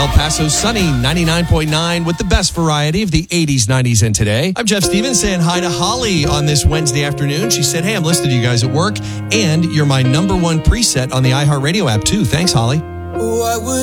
El Paso sunny, 99.9 with the best variety of the 80s, 90s, and today. I'm Jeff Stevens saying hi to Holly on this Wednesday afternoon. She said, hey, I'm listening to you guys at work, and you're my number one preset on the iHeartRadio app, too. Thanks, Holly. What would